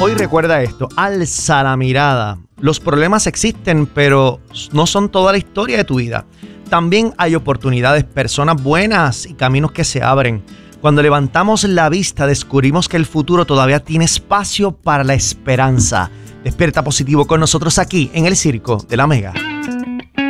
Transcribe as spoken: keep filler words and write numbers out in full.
Hoy recuerda esto, alza la mirada. Los problemas existen, pero no son toda la historia de tu vida. También hay oportunidades, personas buenas y caminos que se abren. Cuando levantamos la vista, descubrimos que el futuro todavía tiene espacio para la esperanza. Despierta positivo con nosotros aquí en el Circo de la Mega.